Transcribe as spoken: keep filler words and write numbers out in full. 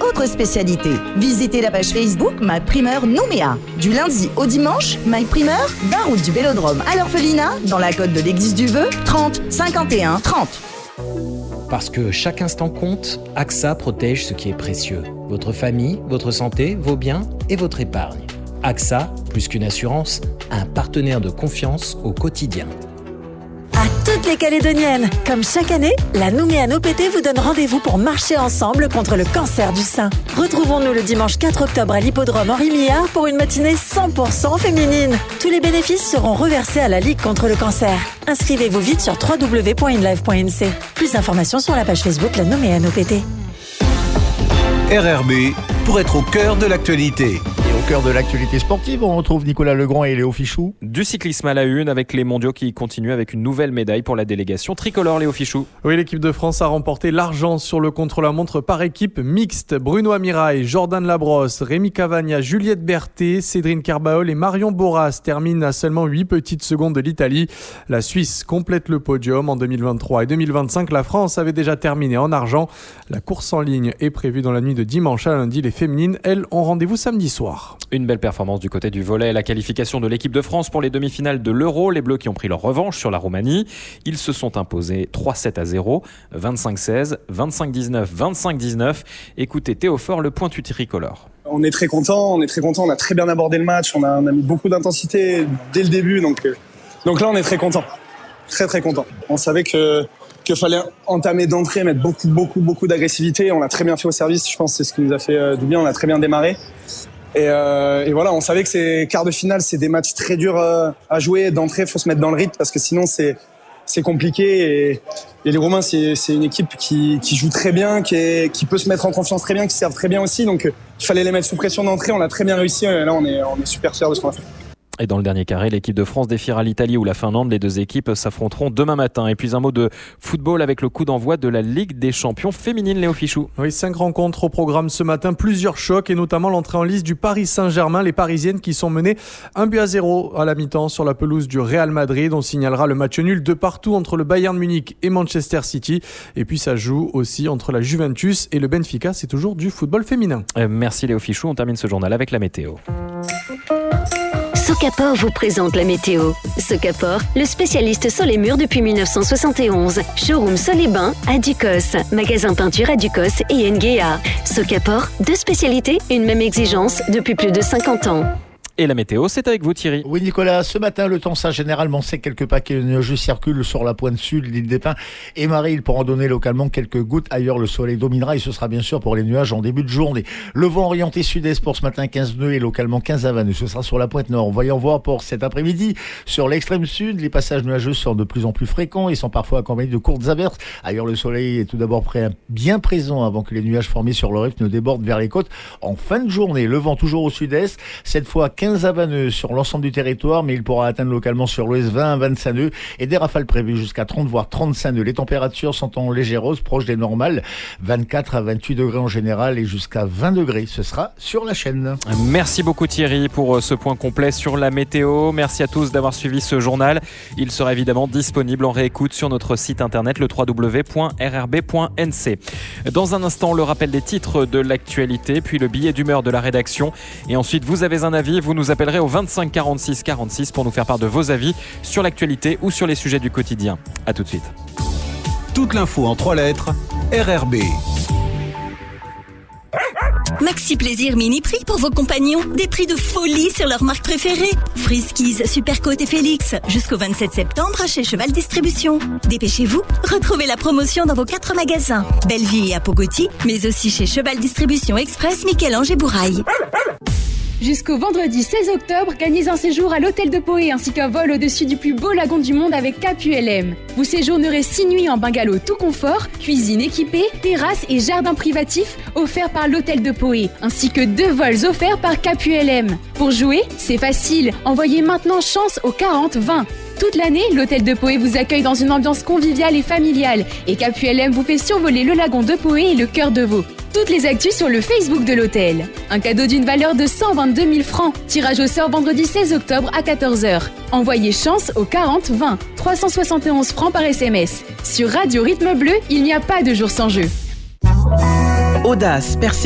autres spécialités. Visitez la page Facebook My Primeur Nouméa. Du lundi au dimanche, My Primeur, vingt route du Vélodrome à l'Orphelinat, dans la cote de l'Église du Vœu, trente cinquante et un trente. Parce que chaque instant compte, A X A protège ce qui est précieux. Votre famille, votre santé, vos biens et votre épargne. A X A, plus qu'une assurance, un partenaire de confiance au quotidien. À toutes les Calédoniennes, comme chaque année, la Nouméa O P T vous donne rendez-vous pour marcher ensemble contre le cancer du sein. Retrouvons-nous le dimanche quatre octobre à l'hippodrome Henri Millard pour une matinée cent pour cent féminine. Tous les bénéfices seront reversés à la Ligue contre le cancer. Inscrivez-vous vite sur w w w point inlive point n c. Plus d'informations sur la page Facebook La Nouméa O P T. R R B, pour être au cœur de l'actualité. Et au cœur de l'actualité sportive, on retrouve Nicolas Legrand et Léo Fichou. Du cyclisme à la une avec les mondiaux qui continuent avec une nouvelle médaille pour la délégation tricolore. Léo Fichou. Oui, l'équipe de France a remporté l'argent sur le contre-la-montre par équipe mixte. Bruno Amirail, Jordan Labrosse, Rémi Cavagna, Juliette Berthet, Cédrine Carbaol et Marion Boras terminent à seulement huit petites secondes de l'Italie. La Suisse complète le podium en deux mille vingt-trois et deux mille vingt-cinq. La France avait déjà terminé en argent. La course en ligne est prévue dans la nuit de dimanche à lundi. Les féminines, elles, ont rendez-vous samedi soir. Une belle performance du côté du volley. La qualification de l'équipe de France pour les demi-finales de l'Euro. Les Bleus qui ont pris leur revanche sur la Roumanie. Ils se sont imposés trois sept à zéro, vingt-cinq seize, vingt-cinq dix-neuf, vingt-cinq dix-neuf. Écoutez Théophore, le pointu tricolore. On est très content, on est très content. On a très bien abordé le match. On a, on a mis beaucoup d'intensité dès le début. Donc, euh, donc là, on est très content. Très, très content. On savait que qu'il fallait entamer d'entrée, mettre beaucoup, beaucoup, beaucoup d'agressivité. On l'a très bien fait au service. Je pense que c'est ce qui nous a fait euh, du bien. On a très bien démarré. Et, euh, et voilà, on savait que ces quarts de finale, c'est des matchs très durs euh, à jouer. D'entrée, il faut se mettre dans le rythme parce que sinon, c'est, c'est compliqué. Et, et les Roumains, c'est, c'est une équipe qui, qui joue très bien, qui, est, qui peut se mettre en confiance très bien, qui servent très bien aussi. Donc, euh, il fallait les mettre sous pression d'entrée. On l'a très bien réussi. Et là, on est, on est super fiers de ce qu'on a fait. Et dans le dernier carré, l'équipe de France défiera l'Italie ou la Finlande. Les deux équipes s'affronteront demain matin. Et puis un mot de football avec le coup d'envoi de la Ligue des champions féminine, Léo Fichou. Oui, cinq rencontres au programme ce matin, plusieurs chocs et notamment l'entrée en lice du Paris Saint-Germain. Les Parisiennes qui sont menées un but à zéro à la mi-temps sur la pelouse du Real Madrid. On signalera le match nul de partout entre le Bayern Munich et Manchester City. Et puis ça joue aussi entre la Juventus et le Benfica. C'est toujours du football féminin. Euh, merci Léo Fichou. On termine ce journal avec la météo. Socapor vous présente la météo. Socapor, le spécialiste sur les murs depuis dix-neuf cent soixante et onze. Showroom Sol et Bain à Ducos. Magasin peinture à Ducos et Nguéa. Socapor, deux spécialités, une même exigence depuis plus de cinquante ans. Et la météo, c'est avec vous Thierry. Oui Nicolas, ce matin le temps sera généralement sec, quelques paquets nuageux circulent sur la pointe sud, l'île des Pins et Marie. Il pourra en donner localement quelques gouttes. Ailleurs le soleil dominera et ce sera bien sûr pour les nuages en début de journée. Le vent orienté sud-est pour ce matin quinze nœuds et localement quinze à vingt nœuds. Ce sera sur la pointe nord. Voyons voir pour cet après-midi. Sur l'extrême sud, les passages nuageux sont de plus en plus fréquents et sont parfois accompagnés de courtes averses. Ailleurs le soleil est tout d'abord prêt, bien présent avant que les nuages formés sur le rift ne débordent vers les côtes. En fin de journée, le vent toujours au sud-est, cette fois quinze à vingt nœuds sur l'ensemble du territoire, mais il pourra atteindre localement sur l'ouest vingt à vingt-cinq nœuds et des rafales prévues jusqu'à trente voire trente-cinq nœuds. Les températures sont en légère hausse, proche des normales, vingt-quatre à vingt-huit degrés en général et jusqu'à vingt degrés. Ce sera sur la chaîne. Merci beaucoup Thierry pour ce point complet sur la météo. Merci à tous d'avoir suivi ce journal. Il sera évidemment disponible en réécoute sur notre site internet le w w w point r r b point n c. Dans un instant, le rappel des titres de l'actualité, puis le billet d'humeur de la rédaction. Et ensuite, vous avez un avis, vous nous appellerez au vingt-cinq quarante-six quarante-six pour nous faire part de vos avis sur l'actualité ou sur les sujets du quotidien. A tout de suite. Toute l'info en trois lettres, R R B. Maxi Plaisir Mini Prix pour vos compagnons. Des prix de folie sur leurs marques préférées. Friskies, Supercoat et Félix. Jusqu'au vingt-sept septembre chez Cheval Distribution. Dépêchez-vous, retrouvez la promotion dans vos quatre magasins. Belleville et Apogoti, mais aussi chez Cheval Distribution Express, Michel-Ange et Bourail. Jusqu'au vendredi seize octobre, gagnez un séjour à l'hôtel de Poé ainsi qu'un vol au-dessus du plus beau lagon du monde avec Cap U L M. Vous séjournerez six nuits en bungalow tout confort, cuisine équipée, terrasse et jardin privatif offerts par l'hôtel de Poé, ainsi que deux vols offerts par Cap U L M. Pour jouer, c'est facile, envoyez maintenant chance au quarante vingt. Toute l'année, l'hôtel de Poé vous accueille dans une ambiance conviviale et familiale et Cap U L M vous fait survoler le lagon de Poé et le cœur de Veau. Toutes les actus sur le Facebook de l'hôtel. Un cadeau d'une valeur de cent vingt-deux mille francs. Tirage au sort vendredi seize octobre à quatorze heures. Envoyez chance au quarante vingt. trois cent soixante et onze francs par S M S. Sur Radio Rythme Bleu, il n'y a pas de jour sans jeu. Audace, persévérance.